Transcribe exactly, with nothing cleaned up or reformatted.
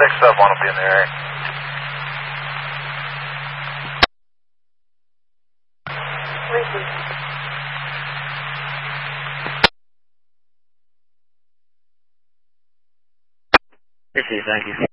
six sub one will be in the area. This is, thank you.